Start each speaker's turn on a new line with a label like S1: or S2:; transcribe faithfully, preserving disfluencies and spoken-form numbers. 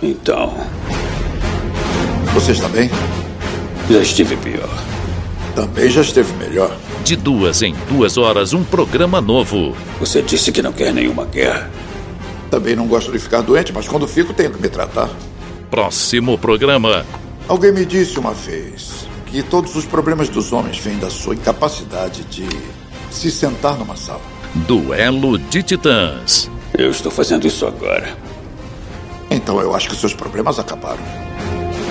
S1: Então...
S2: Você está bem?
S1: Já estive pior.
S2: Também já esteve melhor.
S3: De duas em duas horas, um programa novo.
S1: Você disse que não quer nenhuma guerra.
S2: Também não gosto de ficar doente, mas quando fico tenho que me tratar.
S3: Próximo programa.
S2: Alguém me disse uma vez que todos os problemas dos homens vêm da sua incapacidade de se sentar numa sala.
S3: Duelo de Titãs.
S1: Eu estou fazendo isso agora.
S2: Então eu acho que seus problemas acabaram.